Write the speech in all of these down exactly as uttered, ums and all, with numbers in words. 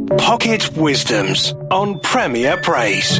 Pocket Wisdoms on Premier Praise.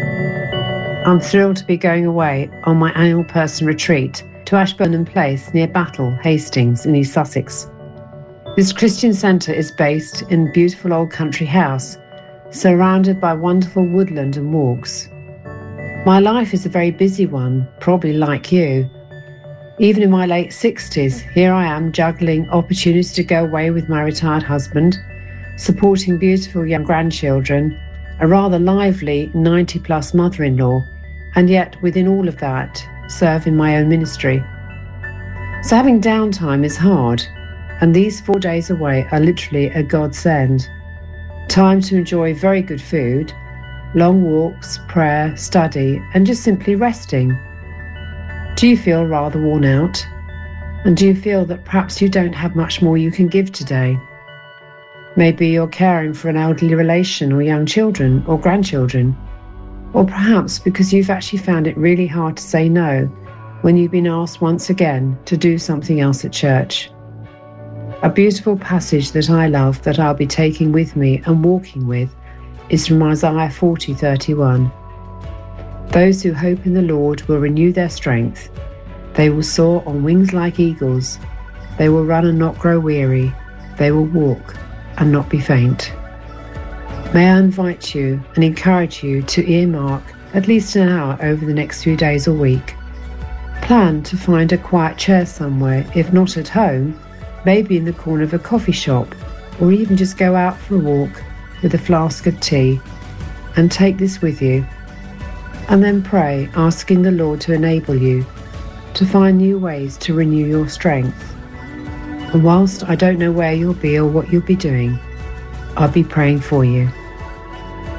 I'm thrilled to be going away on my annual person retreat to Ashburnham Place near Battle, Hastings in East Sussex. This Christian centre is based in a beautiful old country house, surrounded by wonderful woodland and walks. My life is a very busy one, probably like you. Even in my late sixties, here I am juggling opportunities to go away with my retired husband, supporting beautiful young grandchildren, a rather lively ninety-plus mother-in-law, and yet within all of that, serve in my own ministry. So having downtime is hard, and these four days away are literally a godsend. Time to enjoy very good food, long walks, prayer, study, and just simply resting. Do you feel rather worn out? And do you feel that perhaps you don't have much more you can give today? Maybe you're caring for an elderly relation or young children or grandchildren. Or perhaps because you've actually found it really hard to say no when you've been asked once again to do something else at church. A beautiful passage that I love that I'll be taking with me and walking with is from Isaiah forty thirty-one. Those who hope in the Lord will renew their strength. They will soar on wings like eagles. They will run and not grow weary. They will walk and not be faint. May I invite you and encourage you to earmark at least an hour over the next few days or week. Plan to find a quiet chair somewhere, if not at home, maybe in the corner of a coffee shop, or even just go out for a walk with a flask of tea, and take this with you. And then pray, asking the Lord to enable you to find new ways to renew your strength. And whilst I don't know where you'll be or what you'll be doing, I'll be praying for you.